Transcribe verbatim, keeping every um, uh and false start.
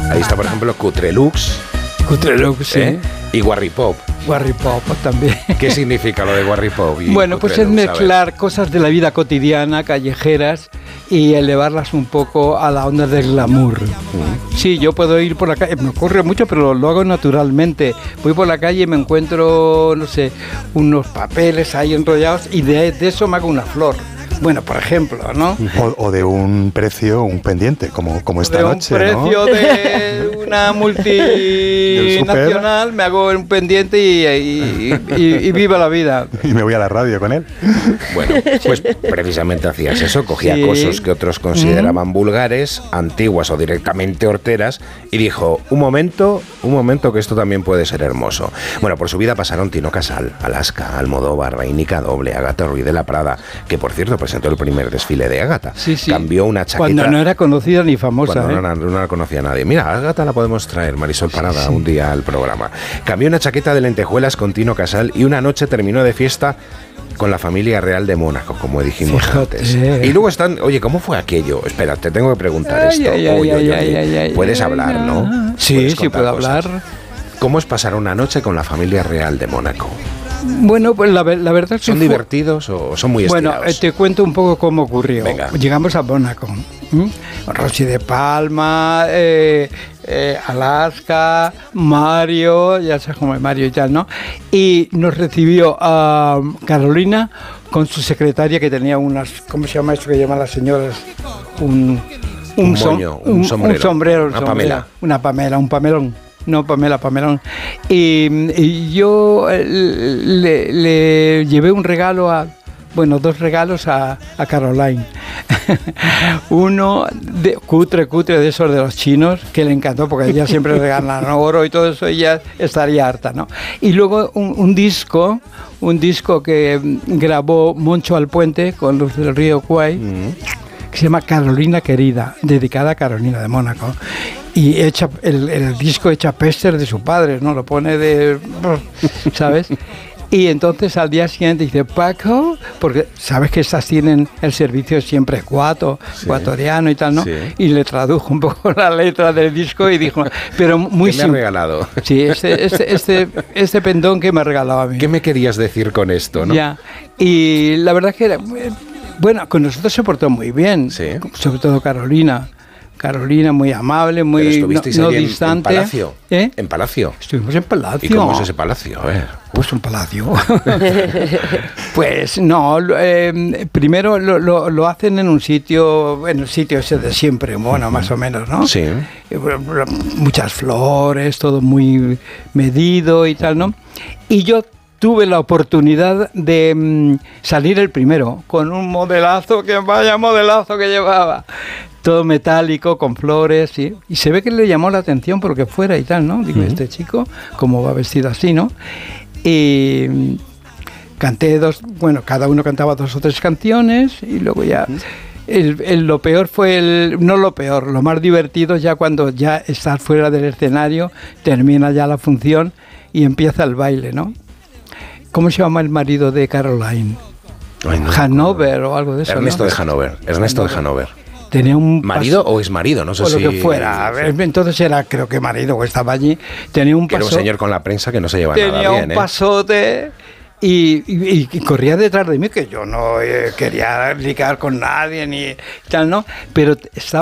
Ahí está, por ejemplo, Cutrelux. Cutrelux, sí. ¿Eh? Y Warripop. Warripop también. ¿Qué significa lo de Warripop? Bueno, pues es mezclar cosas de la vida cotidiana, callejeras, y elevarlas un poco a la onda del glamour. Mm. Sí, yo puedo ir por la calle, me ocurre mucho, pero lo hago naturalmente. Voy por la calle y me encuentro, no sé, unos papeles ahí enrollados y de, de eso me hago una flor. Bueno, por ejemplo, ¿no? O, o de un precio, un pendiente, como, como esta noche, de un precio, ¿no? De una multinacional, me hago un pendiente y, y, y, y viva la vida. Y me voy a la radio con él. Bueno, pues precisamente hacías eso, cogía sí. cosas que otros consideraban mm. vulgares, antiguas o directamente horteras, y dijo, un momento, un momento que esto también puede ser hermoso. Bueno, por su vida pasaron Tino Casal, Alaska, Almodóvar, Rainica Doble, Agatha Ruiz de la Prada, que por cierto presentó el primer desfile de Agatha. Sí, sí. Cambió una chaqueta. Cuando no era conocida ni famosa. Cuando ¿eh? no, no la conocía nadie. Mira, Agatha la podemos traer, Marisol Parada, sí, sí. un día al programa. Cambió una chaqueta de lentejuelas con Tino Casal y una noche terminó de fiesta con la familia real de Mónaco, como dijimos Fíjate. antes. Y luego están, oye, ¿cómo fue aquello? Espera, te tengo que preguntar ay, esto. Ay, uy, ay, uy, ay, ay, ay, Puedes ay, hablar, ay, ¿no? Sí, sí puedo cosas? hablar. ¿Cómo es pasar una noche con la familia real de Mónaco? Bueno, pues la, la verdad es que ¿Son fue... divertidos o son muy estirados? Bueno, eh, te cuento un poco cómo ocurrió. Venga. Llegamos a Mónaco, ¿Mm? Rosy de Palma, eh, eh, Alaska, Mario, ya sabes cómo es Mario y tal, ¿no? Y nos recibió a uh, Carolina con su secretaria que tenía unas, ¿cómo se llama esto que llaman las señoras? Un, un, un moño, un, un sombrero. Un sombrero, una sombrero, Pamela. Una Pamela, un Pamelón. No, Pamela, Pamelón. Y, y yo le, le llevé un regalo a, bueno, dos regalos a, a Caroline. Uno de cutre, cutre de esos de los chinos, que le encantó porque ella siempre regalan oro y todo eso, ella estaría harta, ¿no? Y luego un, un disco, un disco que grabó Moncho Alpuente con los del Río Kwai, mm. que se llama Carolina Querida, dedicada a Carolina de Mónaco. Y echa, el, el disco echa péster de su padre, ¿no? Lo pone de... ¿sabes? Y entonces al día siguiente dice, Paco, porque sabes que estas tienen el servicio siempre cuato, sí. ecuatoriano y tal, ¿no? Sí. Y le tradujo un poco la letra del disco y dijo, pero muy ¿Qué me ha regalado? Sí, este, este, este, este pendón que me ha regalado a mí. ¿Qué me querías decir con esto, no? Ya, y la verdad es que, era, bueno, con nosotros se portó muy bien, sí. sobre todo Carolina. Carolina, muy amable, muy Pero estuvisteis no, no en, distante. En Palacio. ¿Eh? En Palacio. Estuvimos en Palacio. ¿Y cómo es ese Palacio? A ver. Pues un palacio. Pues no, eh, primero lo, lo, lo hacen en un sitio, en el sitio ese de siempre, bueno, más o menos, ¿no? Sí. Muchas flores, todo muy medido y tal, ¿no? Y yo tuve la oportunidad de mm, salir el primero, con un modelazo, que vaya modelazo que llevaba. Todo metálico, con flores, ¿sí? Y se ve que le llamó la atención porque fuera y tal, ¿no? Digo, uh-huh. este chico, cómo va vestido así, ¿no? Y canté dos, bueno, cada uno cantaba dos o tres canciones y luego ya... Uh-huh. El, el, lo peor fue, el, no lo peor, lo más divertido ya cuando ya estás fuera del escenario, termina ya la función y empieza el baile, ¿no? ¿Cómo se llama el marido de Caroline? Ay, no, Hanover o algo de eso, Ernesto ¿no? de Hanover, Ernesto de Hanover. Tenía un ¿Marido paso, o es marido? No sé o si... lo que fuera. Entonces era, creo que marido, o estaba allí. Tenía un paso... Era un señor con la prensa que no se lleva nada bien. Tenía un pasote y, y, y corría detrás de mí, que yo no eh, quería ligar con nadie ni tal, ¿no? Pero estaba...